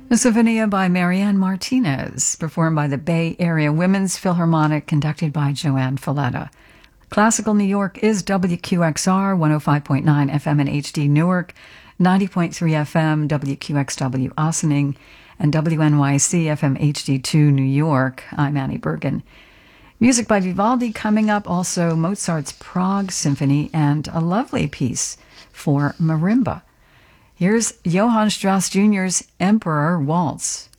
A Sinfonia by Marianne Martinez, performed by the Bay Area Women's Philharmonic, conducted by Joanne Falletta. Classical New York is WQXR 105.9 FM in HD Newark, 90.3 FM WQXW Ossining, and WNYC FM HD2 New York. I'm Annie Bergen. Music by Vivaldi coming up, also Mozart's Prague Symphony, and a lovely piece for marimba. Here's Johann Strauss Jr.'s Emperor Waltz.